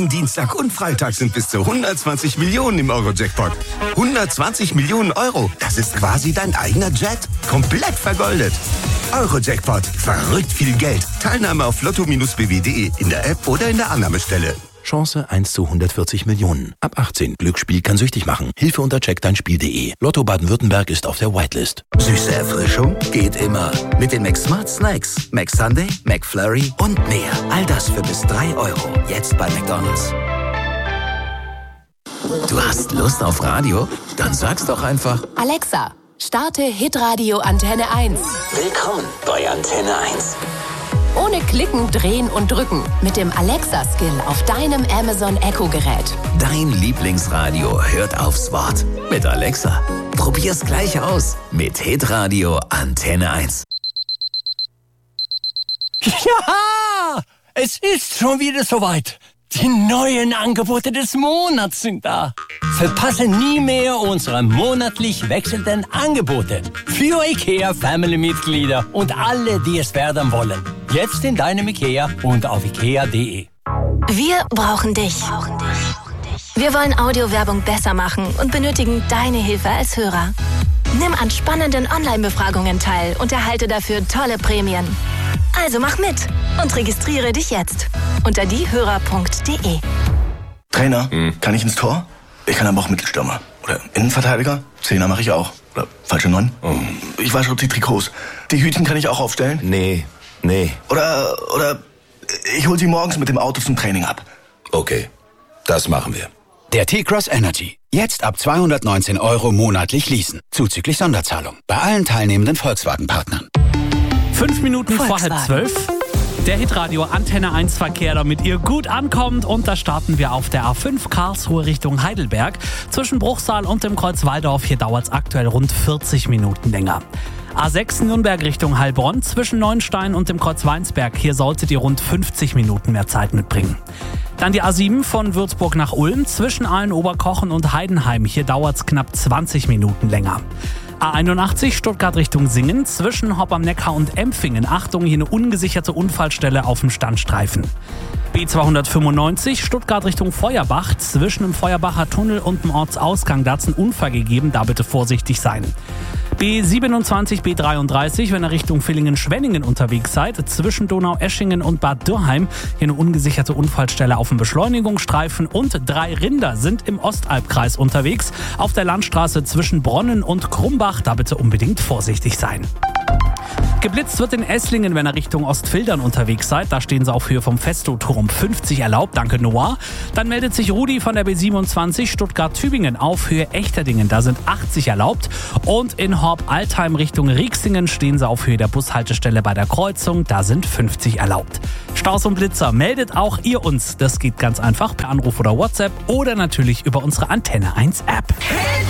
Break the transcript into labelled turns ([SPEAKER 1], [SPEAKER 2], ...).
[SPEAKER 1] Jeden Dienstag und Freitag sind bis zu 120 Millionen im Euro-Jackpot. 120 Millionen Euro, das ist quasi dein eigener Jet. Komplett vergoldet. Euro-Jackpot, verrückt viel Geld. Teilnahme auf lotto-bw.de, in der App oder in der Annahmestelle.
[SPEAKER 2] Chance 1 zu 140 Millionen. Ab 18. Glücksspiel kann süchtig machen. Hilfe unter checkdeinspiel.de. Lotto Baden-Württemberg ist auf der Whitelist.
[SPEAKER 3] Süße Erfrischung geht immer. Mit den McSmart Snacks. McSunday, McFlurry und mehr. All das für bis 3 Euro. Jetzt bei McDonald's. Du hast Lust auf Radio? Dann sag's doch einfach.
[SPEAKER 4] Alexa, starte Hitradio Antenne 1.
[SPEAKER 3] Willkommen bei Antenne 1.
[SPEAKER 4] Ohne Klicken, Drehen und Drücken. Mit dem Alexa-Skill auf deinem Amazon Echo-Gerät.
[SPEAKER 3] Dein Lieblingsradio hört aufs Wort. Mit Alexa. Probier's gleich aus. Mit Hitradio Antenne 1.
[SPEAKER 5] Ja! Es ist schon wieder soweit. Die neuen Angebote des Monats sind da. Verpasse nie mehr unsere monatlich wechselnden Angebote. Für IKEA-Family-Mitglieder und alle, die es werden wollen. Jetzt in deinem IKEA und auf ikea.de.
[SPEAKER 6] Wir brauchen dich. Wir wollen Audiowerbung besser machen und benötigen deine Hilfe als Hörer. Nimm an spannenden Online-Befragungen teil und erhalte dafür tolle Prämien. Also mach mit und registriere dich jetzt unter diehörer.de.
[SPEAKER 7] Trainer, kann ich ins Tor? Ich kann aber auch Mittelstürmer. Oder Innenverteidiger? Zehner mache ich auch. Oder falsche 9? Ich wasche die Trikots. Die Hütchen kann ich auch aufstellen?
[SPEAKER 3] Nee.
[SPEAKER 7] Oder ich hol sie morgens mit dem Auto zum Training ab.
[SPEAKER 3] Okay, das machen wir.
[SPEAKER 8] Der T-Cross Energy. Jetzt ab 219 € monatlich leasen. Zuzüglich Sonderzahlung. Bei allen teilnehmenden Volkswagen-Partnern.
[SPEAKER 9] 5 Minuten vor 11:30. Der Hitradio Antenne 1 Verkehr, damit ihr gut ankommt. Und da starten wir auf der A5 Karlsruhe Richtung Heidelberg. Zwischen Bruchsal und dem Kreuz Walldorf. Hier dauert es aktuell rund 40 Minuten länger. A6 Nürnberg Richtung Heilbronn. Zwischen Neuenstein und dem Kreuz Weinsberg. Hier solltet ihr rund 50 Minuten mehr Zeit mitbringen. Dann die A7 von Würzburg nach Ulm. Zwischen Aalen-Oberkochen und Heidenheim. Hier dauert es knapp 20 Minuten länger. A81 Stuttgart Richtung Singen, zwischen Hopp am Neckar und Empfingen. Achtung, hier eine ungesicherte Unfallstelle auf dem Standstreifen. B295 Stuttgart Richtung Feuerbach, zwischen dem Feuerbacher Tunnel und dem Ortsausgang. Da hat es einen Unfall gegeben, da bitte vorsichtig sein. B27, B33, wenn ihr Richtung Villingen-Schwenningen unterwegs seid, zwischen Donau-Eschingen und Bad Dürrheim. Hier eine ungesicherte Unfallstelle auf dem Beschleunigungsstreifen. Und 3 Rinder sind im Ostalbkreis unterwegs. Auf der Landstraße zwischen Bronnen und Krumbach, da bitte unbedingt vorsichtig sein. Geblitzt wird in Esslingen, wenn ihr Richtung Ostfildern unterwegs seid. Da stehen sie auf Höhe vom Festo-Turm 50 erlaubt. Danke, Noah. Dann meldet sich Rudi von der B27 Stuttgart-Tübingen auf Höhe Echterdingen. Da sind 80 erlaubt. Und in Horb-Altheim Richtung Rieksingen stehen sie auf Höhe der Bushaltestelle bei der Kreuzung. Da sind 50 erlaubt. Staus und Blitzer, meldet auch ihr uns. Das geht ganz einfach per Anruf oder WhatsApp oder natürlich über unsere Antenne 1 App.